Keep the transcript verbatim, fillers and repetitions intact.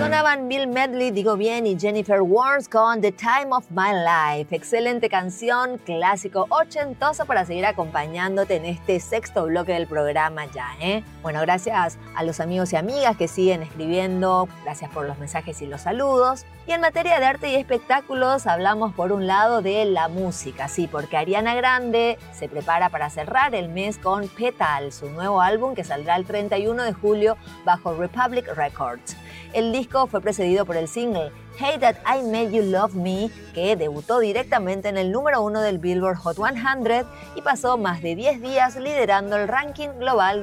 Sonaban Bill Medley, digo bien, y Jennifer Warnes con The Time of My Life. Excelente canción, clásico ochentoso para seguir acompañándote en este sexto bloque del programa ya, ¿eh? Bueno, gracias a los amigos y amigas que siguen escribiendo, gracias por los mensajes y los saludos. Y en materia de arte y espectáculos hablamos por un lado de la música, sí, porque Ariana Grande se prepara para cerrar el mes con Petal, su nuevo álbum que saldrá el treinta y uno de julio bajo Republic Records. El disco fue precedido por el single Hey That I Made You Love Me, que debutó directamente en el número uno del Billboard Hot cien y pasó más de diez días liderando el ranking global